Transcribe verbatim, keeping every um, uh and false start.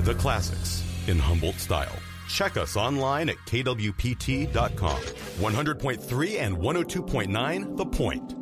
The classics in Humboldt style. Check us online at K W P T dot com. one hundred point three and one oh two point nine The Point.